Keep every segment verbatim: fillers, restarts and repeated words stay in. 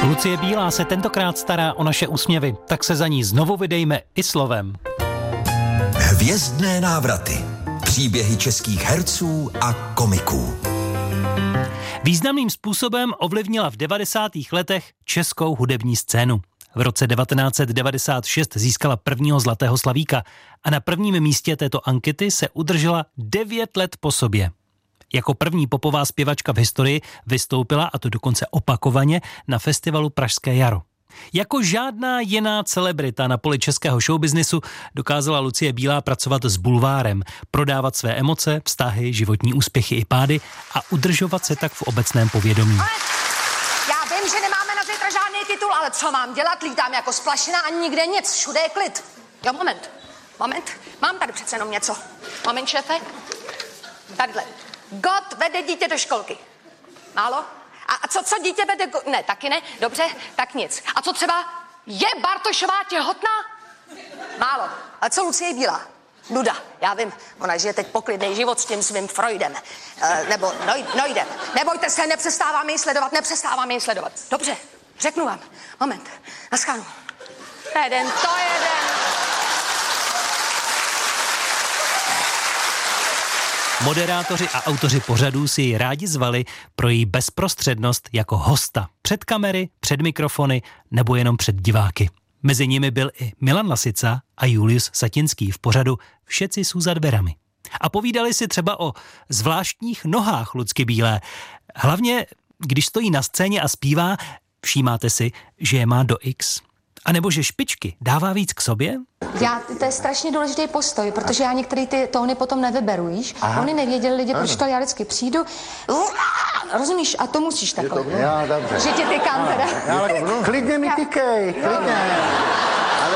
Lucie Bílá se tentokrát stará o naše úsměvy, tak se za ní znovu vydejme i slovem. Hvězdné návraty. Příběhy českých herců a komiků. Významným způsobem ovlivnila v devadesátých letech českou hudební scénu. V roce devatenáct set devadesát šest získala prvního Zlatého slavíka a na prvním místě této ankety se udržela devět let po sobě. Jako první popová zpěvačka v historii vystoupila, a to dokonce opakovaně, na festivalu Pražské jaro. Jako žádná jiná celebrita na poli českého showbiznisu dokázala Lucie Bílá pracovat s bulvárem, prodávat své emoce, vztahy, životní úspěchy i pády a udržovat se tak v obecném povědomí. Ale já vím, že nemáme na zítra žádný titul, ale co mám dělat? Lítám jako splašená a nikde nic, všude je klid. Jo, moment, moment, mám tady přece jenom něco. Moment, šéfe, tadyhle. God vede dítě do školky. Málo? A co, co dítě vede... Go... Ne, taky ne? Dobře, tak nic. A co třeba je Bartošová těhotná? Málo. A co Lucie Bílá? Nuda, já vím. Ona žije teď poklidný život s tím svým Freudem. E, nebo noj, Noidem. Nebojte se, nepřestáváme ji sledovat, nepřestáváme ji sledovat. Dobře, řeknu vám. Moment, naschánu. Jeden, to jeden. Moderátoři a autoři pořadů si ji rádi zvali pro její bezprostřednost jako hosta. Před kamery, před mikrofony nebo jenom před diváky. Mezi nimi byl i Milan Lasica a Julius Satinský v pořadu Všetci jsou za dverami. A povídali si třeba o zvláštních nohách Lucky Bílé. Hlavně, když stojí na scéně a zpívá, všímáte si, že je má do X. A nebo že špičky dává víc k sobě? Já, to je strašně důležitý postoj, protože já některé ty tóny potom nevyberu, víš? Oni nevěděli lidi, proč to já vždycky přijdu. Rozumíš? A to musíš takhle. Já, dobře. Že tě tykám teda. Ale klidně mi tykej, klidně. Ale...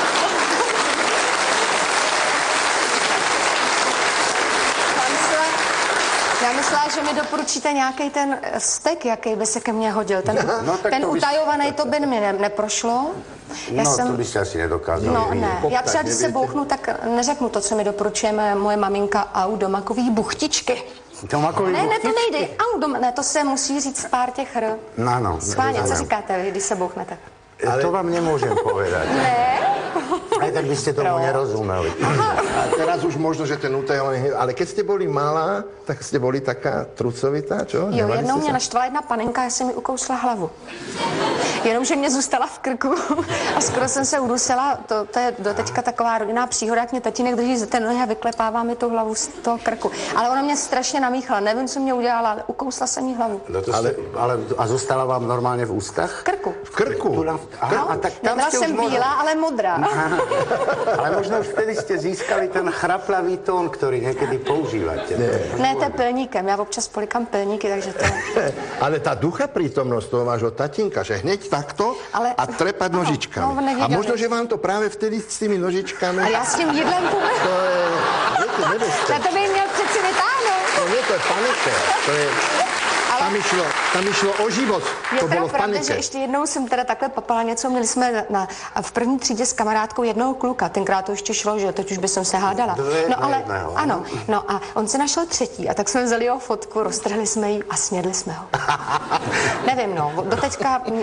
Já myslela, že mi doporučíte nějaký ten stek, jaký by se ke mně hodil. Ten, no, ten utajovaný, bys... to by mi ne, neprošlo. Já no, jsem... to byste asi nedokázal. No, ne. Já třeba, když se bouchnu, tak neřeknu to, co mi doporučuje moje maminka. Au, domakový buchtičky. Domakový ne, buchtičky? Ne, to nejde. Au, doma... Ne, to se musí říct pár těch r. No, no. Schválně, co říkáte, když se bouchnete? Ale... To vám nemôžem povedať. Ne? Aj tak by ste tomu nerozumeli. A teraz už možno, že ten utajovaný... Ale keď ste boli malá, tak ste boli taká trucovitá, čo? Jo, Nevali jednou mě sa... naštvala jedna panenka, já jsem mi ukousla hlavu. Jenomže mě zůstala v krku a skoro jsem se udusila. To, to je doteďka taková rodinná příhoda, jak mě tatínek drží za ten nohy a vyklepává mi tu hlavu z toho krku. Ale ona mě strašně namíchala, nevím, co mě udělala, ale ukousla jsem jí hlavu. No to ale, jste, ale, a zůstala vám normálně v ústách? V krku. V krku? Aha, no, a tak tam nebyla jsem možno... bílá, ale modrá. Aha. Ale možno už vtedy ste získali ten chraplavý tón, ktorý niekedy používate. Ne, ne to je pilníkem, já občas polikám pilníky, takže to... Ale tá ducha prítomnosť toho vášho tatínka, že hneď takto ale... a trepať no, nožičkami. No, a možno, že vám to práve vtedy s tými nožičkami... A já s tím jídlem půjde? To je... Viete, nebezpečné. Na to by měl přeci vytáhnout. No nie, to je panike. To je... Tam išlo, tam išlo o život, to bylo v panike. Že ještě jednou jsem teda takhle papala něco, měli jsme na, na, v první třídě s kamarádkou jednoho kluka, tenkrát to ještě šlo, že teď už by jsem se hádala. No ale, ano, no a on se našel třetí a tak jsme vzali jeho fotku, roztrhli jsme ji a snědli jsme ho. Nevím, no, doteďka